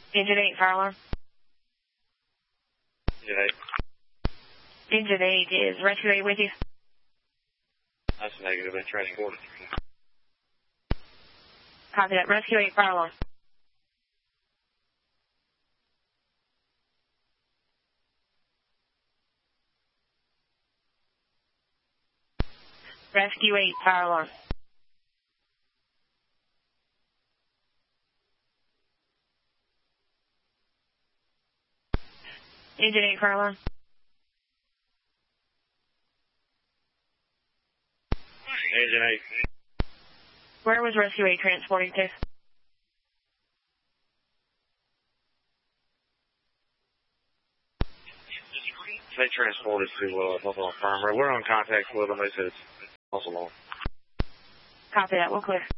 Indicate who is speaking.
Speaker 1: Engine 8, fire alarm.
Speaker 2: Engine 8.
Speaker 1: Engine 8, is Rescue 8 with you?
Speaker 2: That's negative, been transported.
Speaker 1: Copy that. Rescue 8, fire alarm. Rescue 8, fire alarm. Engine 8, fire alarm.
Speaker 2: Engine 8.
Speaker 1: Where was Rescue 8 transporting to?
Speaker 2: They transported to Buffalo Infirmary. We're on contact with them. They said it's also long.
Speaker 1: Copy that. We'll clear.